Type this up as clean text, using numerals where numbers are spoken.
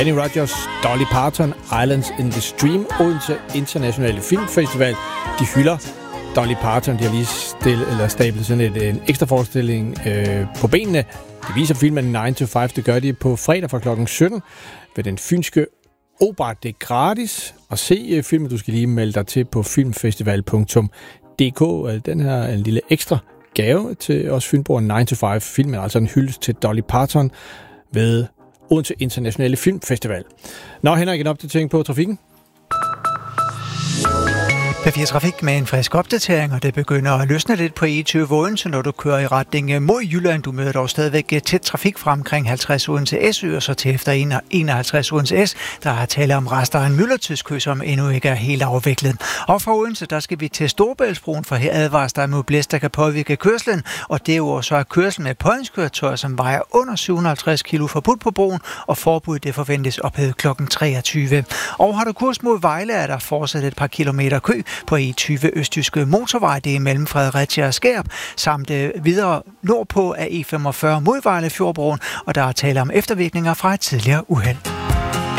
Kenny Rogers, Dolly Parton, Islands in the Stream, Odense Internationale Filmfestival. De hylder Dolly Parton. De har lige stablet sådan en ekstra forestilling på benene. De viser filmen 9 to 5. Det gør de på fredag fra kl. 17 ved den fynske Opera. Det er gratis at se filmen. Du skal lige melde dig til på filmfestival.dk. Den her er en lille ekstra gave til os fynboere. 9 to 5 filmen er altså en hyldest til Dolly Parton ved Odense Internationale Filmfestival. Nå, Henrik, en opdatering på trafikken. P4 Trafik med en frisk opdatering, og det begynder at løsne lidt på E20 Odense, når du kører i retning mod Jylland. Du møder dog stadigvæk tæt trafik fra omkring 50 Odense S, og så til efter 51 Odense S. Der er tale om rester af en myldretidskø, som endnu ikke er helt afviklet. Og fra Odense, der skal vi til Storebæltsbroen, for her advares der mod blæst, der kan påvirke kørslen, og derudover så er kørsel med påhængskøretøjer, som vejer under 750 kg forbudt på broen, og forbuddet det forventes ophævet kl. 23. Og har du kurs mod Vejle, er der fortsat et par kilometer kø på E20 Østjyske Motorvej, det er mellem Fredericia og Skærp, samt videre nordpå af E45 mod Vejlefjordbroen, og der er tale om eftervirkninger fra et tidligere uheld.